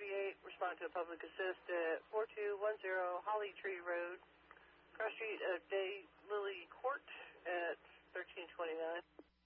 38, respond to a public assist at 4210 Holly Tree Road, cross street of Day Lily Court at 1329.